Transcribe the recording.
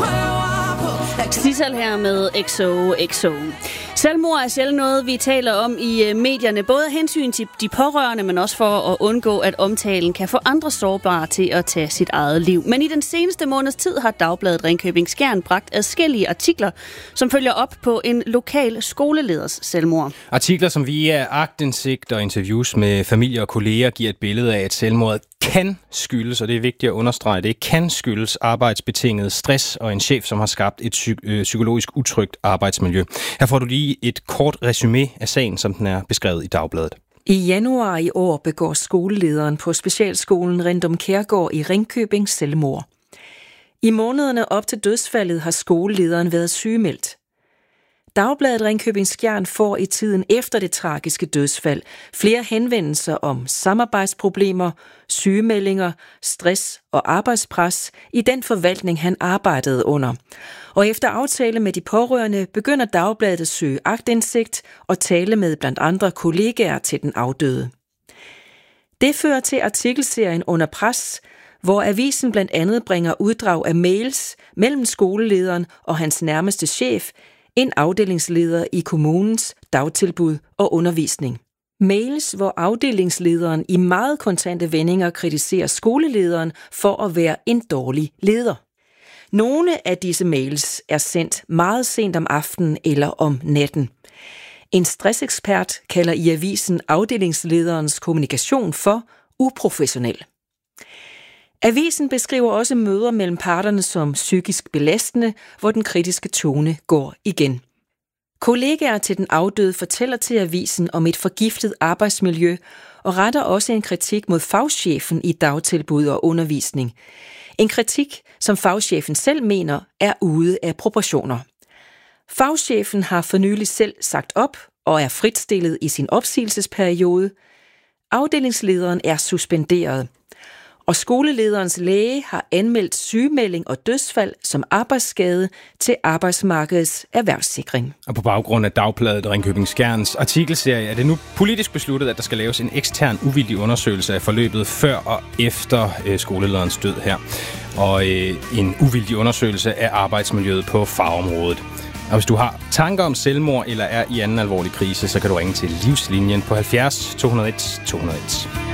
Sissel her med XOXO. Selvmord er sjældent noget, vi taler om i medierne, både af hensyn til de pårørende, men også for at undgå, at omtalen kan få andre sårbare til at tage sit eget liv. Men i den seneste måneds tid har Dagbladet Ringkøbing Skjern bragt adskillige artikler, som følger op på en lokal skoleleders selvmord. Artikler, som via aktindsigt og interviews med familie og kolleger giver et billede af, at selvmordet kan skyldes, og det er vigtigt at understrege, det kan skyldes arbejdsbetinget stress og en chef, som har skabt et psykologisk utrygt arbejdsmiljø. Her får du lige et kort resumé af sagen, som den er beskrevet i Dagbladet. I januar i år begår skolelederen på specialskolen Rindum Kærgård i Ringkøbing selvmord. I månederne op til dødsfaldet har skolelederen været sygemeldt. Dagbladet Ringkøbing Skjern får i tiden efter det tragiske dødsfald flere henvendelser om samarbejdsproblemer, sygemeldinger, stress og arbejdspres i den forvaltning, han arbejdede under. Og efter aftale med de pårørende begynder Dagbladet at søge aktindsigt og tale med blandt andre kollegaer til den afdøde. Det fører til artikelserien Under pres, hvor avisen blandt andet bringer uddrag af mails mellem skolelederen og hans nærmeste chef, en afdelingsleder i kommunens dagtilbud og undervisning. Mails, hvor afdelingslederen i meget kontante vendinger kritiserer skolelederen for at være en dårlig leder. Nogle af disse mails er sendt meget sent om aftenen eller om natten. En stressekspert kalder i avisen afdelingslederens kommunikation for uprofessionel. Avisen beskriver også møder mellem parterne som psykisk belastende, hvor den kritiske tone går igen. Kollegaer til den afdøde fortæller til avisen om et forgiftet arbejdsmiljø og retter også en kritik mod fagchefen i dagtilbud og undervisning. En kritik, som fagchefen selv mener er ude af proportioner. Fagchefen har for nylig selv sagt op og er fritstillet i sin opsigelsesperiode. Afdelingslederen er suspenderet. Og skolelederens læge har anmeldt sygemelding og dødsfald som arbejdsskade til Arbejdsmarkedets Erhvervssikring. Og på baggrund af Dagbladet Ringkøbing Skjerns artikelserie er det nu politisk besluttet, at der skal laves en ekstern uvildig undersøgelse af forløbet før og efter skolelederens død her. Og en uvildig undersøgelse af arbejdsmiljøet på fagområdet. Og hvis du har tanker om selvmord eller er i anden alvorlig krise, så kan du ringe til Livslinjen på 70 201 201.